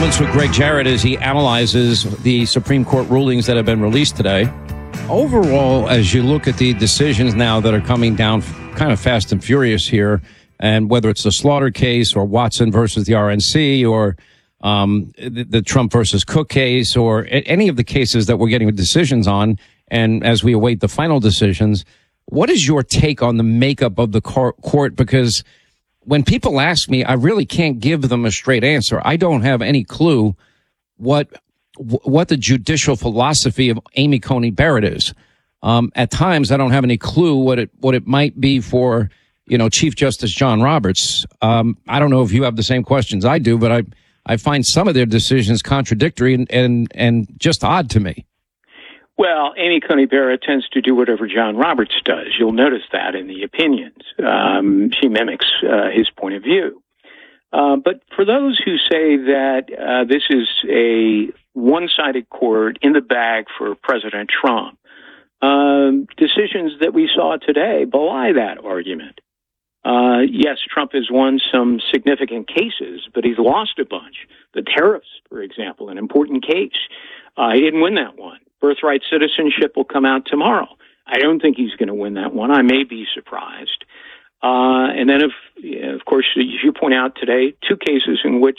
Moments with Greg Jarrett as he analyzes the Supreme Court rulings that have been released today. Overall, as you look at the decisions now that are coming down kind of fast and furious here, and whether it's the Slaughter case or Watson versus the RNC or the Trump versus Cook case or any of the cases that we're getting decisions on, and as we await the final decisions, what is your take on the makeup of the court? Because when people ask me, I really can't give them a straight answer. I don't have any clue what the judicial philosophy of Amy Coney Barrett is. At times, I don't have any clue what it might be for, Chief Justice John Roberts. I don't know if you have the same questions I do, but I find some of their decisions contradictory and just odd to me. Well, Amy Coney Barrett tends to do whatever John Roberts does. You'll notice that in the opinions. She mimics his point of view. But for those who say that this is a one-sided court in the bag for President Trump, decisions that we saw today belie that argument. Yes, Trump has won some significant cases, but he's lost a bunch. The tariffs, for example, an important case. He didn't win that one. Birthright citizenship will come out tomorrow. I don't think he's going to win that one. I may be surprised. And then, of course, as you point out today, two cases in which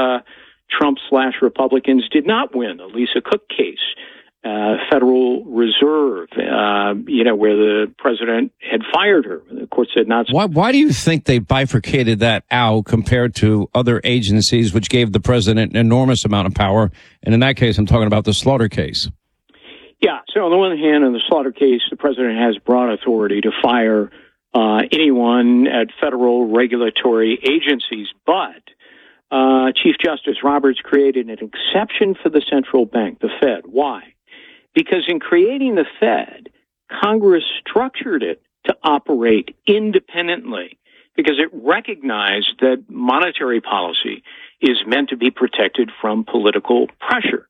Trump/Republicans did not win. The Lisa Cook case, Federal Reserve, where the president had fired her. The court said not. Why do you think they bifurcated that out compared to other agencies, which gave the president an enormous amount of power? And in that case, I'm talking about the Slaughter case. Yeah. So on the one hand, in the Slaughter case, the president has broad authority to fire anyone at federal regulatory agencies. But Chief Justice Roberts created an exception for the central bank, the Fed. Why? Because in creating the Fed, Congress structured it to operate independently because it recognized that monetary policy is meant to be protected from political pressure.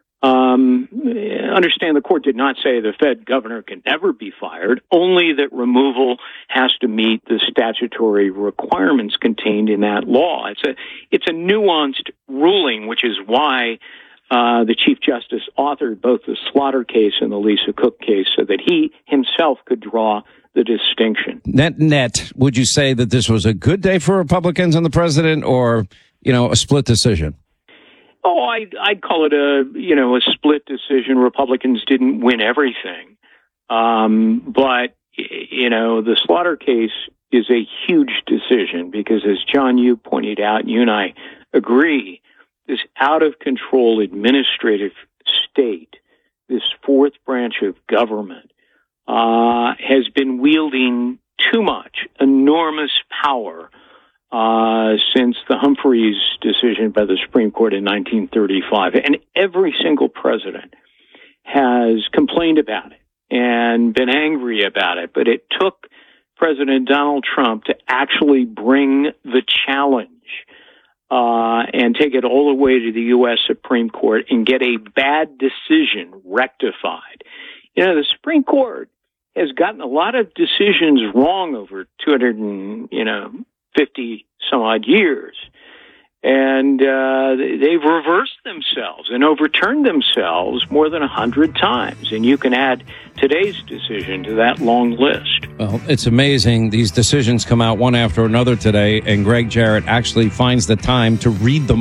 Understand the court did not say the Fed governor can never be fired, only that removal has to meet the statutory requirements contained in that law. It's a nuanced ruling, which is why the Chief Justice authored both the Slaughter case and the Lisa Cook case so that he himself could draw the distinction. Net, would you say that this was a good day for Republicans and the president or, a split decision? Oh, I'd call it a split decision. Republicans didn't win everything. But the Slaughter case is a huge decision because, as John, you pointed out, and you and I agree, this out-of-control administrative state, this fourth branch of government, has been wielding too much, enormous power since the Humphreys decision by the Supreme Court in 1935. And every single president has complained about it and been angry about it. But it took President Donald Trump to actually bring the challenge and take it all the way to the U.S. Supreme Court and get a bad decision rectified. The Supreme Court has gotten a lot of decisions wrong over 250 some odd years. And they've reversed themselves and overturned themselves more than 100 times. And you can add today's decision to that long list. Well, it's amazing. These decisions come out one after another today, and Greg Jarrett actually finds the time to read them